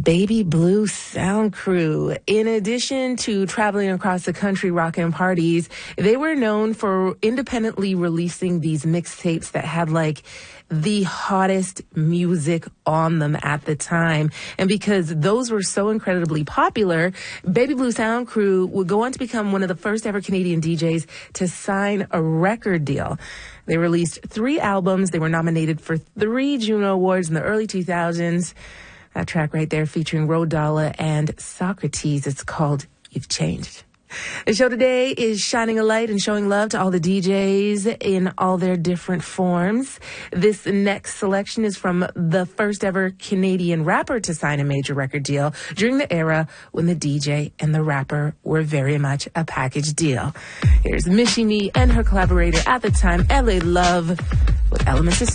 Baby Blue Sound Crew. In addition to traveling across the country rocking parties, they were known for independently releasing these mixtapes that had like the hottest music on them at the time. And because those were so incredibly popular, Baby Blue Sound Crew would go on to become one of the first ever Canadian DJs to sign a record deal. They released 3 albums. They were nominated for 3 Juno Awards in the early 2000s. That track right there featuring Rodala and Socrates. It's called You've Changed. The show today is shining a light and showing love to all the DJs in all their different forms. This next selection is from the first ever Canadian rapper to sign a major record deal during the era when the DJ and the rapper were very much a package deal. Here's Michie Mee and her collaborator at the time, LA Love, with Elements of